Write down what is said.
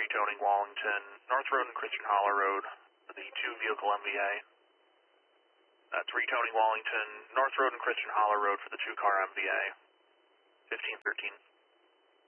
toning Wallington, North Road and Christian Hollow Road for the 2-vehicle MVA. That's retoning Wallington, North Road and Christian Hollow Road for the 2-car MVA. 1513.